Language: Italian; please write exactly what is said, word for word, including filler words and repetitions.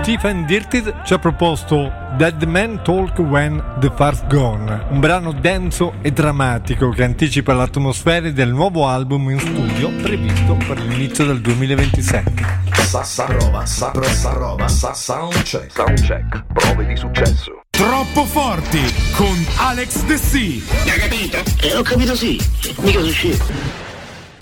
Stephen Dirted ci ha proposto Dead Man Talk When the Far's Gone, un brano denso e drammatico che anticipa l'atmosfera del nuovo album in studio previsto per l'inizio del duemilaventisette. Sassa roba, sa sa roba, sa soundcheck. Soundcheck, prove di successo. Troppo forti con Alex The Sea. Hai capito? Eh, ho capito sì, mica sono scemo.